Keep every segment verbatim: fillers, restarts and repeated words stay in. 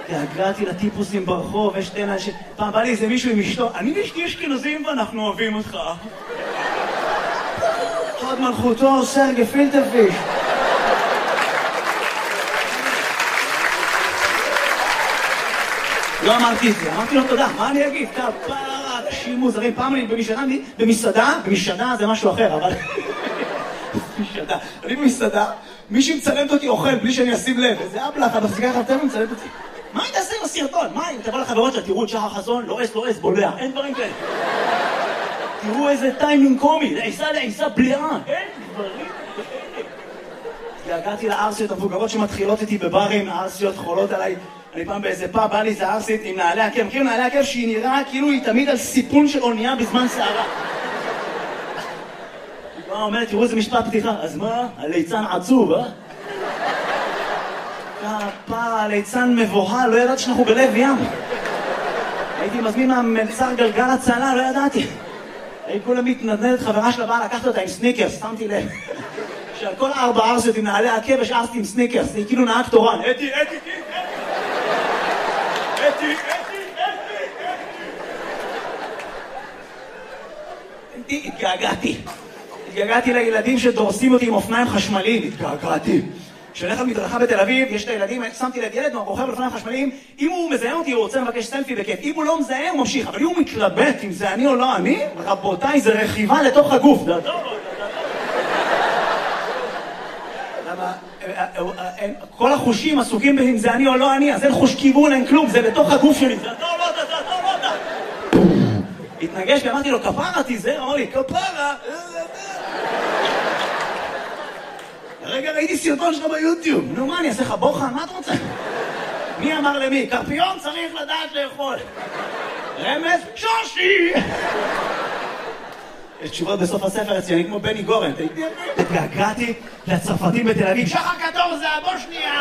התגעגעתי לטיפוסים ברחוב, יש שתי אנשים, פעם בא לי איזה מישהו עם אשתו, אני ואשתי אשכנזים ואנחנו אוהבים אותך. עוד מלכותו, סר גפילטה פיש. לא אמרתי את זה, אמרתי לו תודה, מה אני אגיד? כפרה, אנשים מוזרים, פעם אני במסעדה, במסעדה, במסעדה זה משהו אחר, אבל... במסעדה, אני במסעדה, מישהי מצלמת אותי אוכל בלי שאני אשים לב, איזה אבלח, את מחזיקה לך טלפון מצלמת אותי. מה היא תעשה עם הסרטון? מה היא? תבוא לחברות שלה, תראו את שחר חסון, לא אס, לא אס, בולע, אין דברים כאלה. תראו איזה טיימינג קומי, לעיסה לעיסה בליעה, אין דברים כאלה. הגעתי לארסיות המבוגרות שמתחילות איתי בברים, הארסיות חולות עליי. אני פעם באיזה פאב, בא לי איזה ארסית עם נעלי עקב, מכירים נעלי עקב שהיא נראה כאילו היא תמיד על סיפון של אונייה בזמן שערה. היא אומרת, תראו איזה משפט פתיחה, אז מה? הליצן עצוב, אה? כפרה, הליצן מבוהל, לא ידעתי שאנחנו בלב ים. הייתי מזמין מהמלצר גלגל הצלה, לא ידעתי. הייתי כולה מתנדנדת, חברה שלה באה לקחת אותה עם סניקרס, שמתי לב. שעל כל ארבע ארסיות עם נעלי עקב יש ארסית עם סניקרס, היא כאילו נהג תורן. אתי, אתי, אתי, אתי, אתי, אתי, התגעגעתי. התגעגעתי לילדים שדורסים אותי עם אופניים חשמליים. התגעגעתי. כשהולך על מדרכה בתל אביב, יש את הילדים, שמתי לב ילד רוכב על אופניים חשמליים, אם הוא מזהה אותי, הוא רוצה לבקש סלפי בכיף. אם הוא לא מזהה, הוא ממשיך. אבל אם הוא מתלבט אם זה אני או לא אני, רבותיי, זה רכיבה לתוך הגוף. כל החושים עסוקים אם זה אני או לא אני, אז אין חוש כיוון, אין כלום, זה בתוך הגוף שלי. זה אתה או לא אתה, זה אתה או לא אתה. התנגש ואמרתי לו, כפרה תיזהר, אמר לי, כפרה. רגע ראיתי סרטון שלך ביוטיוב. נו מה, אני אעשה לך בוחן? מה אתה רוצה? מי אמר למי? קרפיון צריך לדעת לאכול. רמז? שושי! יש תשובות בסוף הספר אצלי, אני כמו בני גורן. התגעגעתי לצרפתים בתל אביב. שחר קטור זה הבושניה!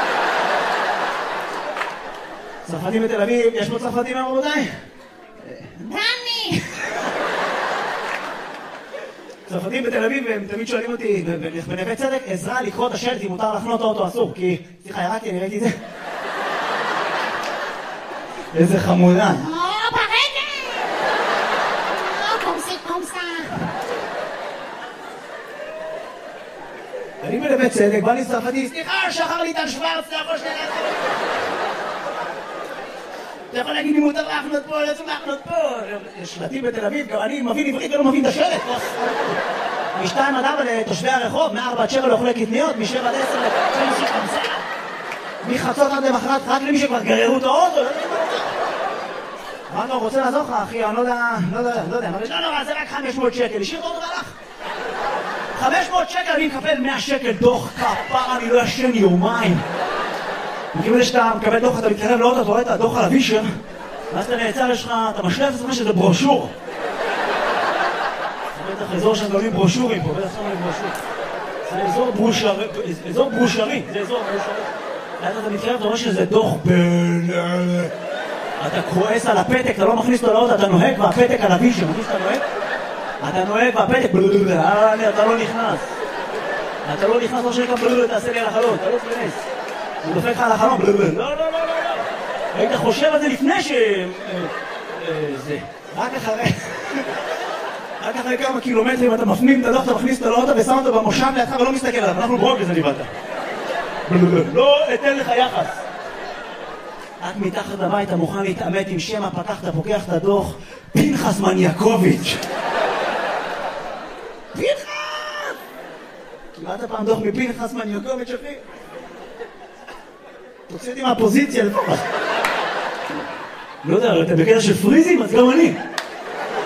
צרפתים בתל אביב, יש פה צרפתים רבותיי? דני! צרפתים בתל אביב, הם תמיד שואלים אותי, בנווה צדק, עזרה לקרוא את השלט אם מותר לחנות האוטו אסור, כי... סליחה, ירקתי, אני ראיתי את זה. איזה חמודה. או, ברגע! או, קומסי, קומסה. אני בנווה צדק, בא לי צרפתי, סליחה, שחר ליטל שוורץ, אתה יכול שנייה לעשות. אתה יכול להגיד לי מותר לחנות פה, לא צריך לחנות פה. שלטים בתל אביב, גם אני מבין עברית ולא מבין את השלט. משתיים עד ארבע לתושבי הרחוב, מארבע עד שבע לאוכלי קטניות, משבע עד עשר לפנסי חמסה. מחצות עד למחרת, רק למי שכבר גררו את האוטו. מה לא, רוצה לעזור לך, אחי? אני לא יודע, לא יודע, לא יודע. לא נורא, זה רק חמש מאות שקל. השאיר את האוטו והלך. חמש מאות שקל, אני מקבל מאה שקל דוח כפרה, אני לא ישן יומיים. מכיוון זה שאתה מקבל דוח, אתה מתקרב לאוטו, אתה רואה את הדוח על הווישר, ואז אתה נעצר, יש לך, אתה משלב את עצמך שזה ברושור. זה בטח אזור שהם גולים ברושורים פה, בטח שמים ברושור. זה אזור ברושרי, אזור ברושרי, זה אזור ברושרי. ואז אתה מתקרב, אתה רואה שזה דוח בין... אתה כועס על הפתק, אתה לא מכניס אותו לאוטו, אתה נוהג והפתק על הווישר, מכניס אתה נוהג? אתה נוהג והפתק, אתה לא נכנס. אתה לא נכנס, לא שנקרא, תעשה לי על החלון, אתה לא תכנס. הוא דופק לך על החלום, לא, לא, לא, לא, לא. היית חושב על זה לפני ש... זה... רק אחרי... רק אחרי כמה קילומטרים אתה מפנים את הדוח, אתה מכניס את הלאוטו ושם אותו במושב לידך ולא מסתכל עליו. אנחנו ברוגז אני באת. לא אתן לך יחס. רק מתחת לבית אתה מוכן להתעמת עם שם הפתח, אתה פוקח את הדוח, פנחס מניאקוביץ'. פנחס! קיבלת פעם דוח מפנחס מניאקוביץ', אחי? תוציא אותי מהפוזיציה לפחות. לא יודע, אתה בקטע של פריזים, אז גם אני.